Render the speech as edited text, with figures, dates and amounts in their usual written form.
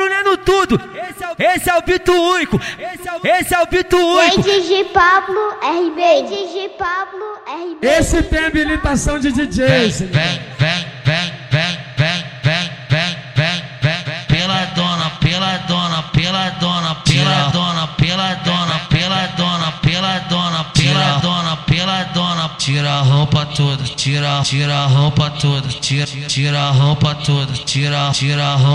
barulhando tudo. Esse é o Bito único. Esse é o Bito único. DJ Pablo RB. DJ Pablo RB. Esse tem habilitação de DJ. Vem. Tira a roupa toda, tira a roupa toda, tira a roupa toda, tira a roupa.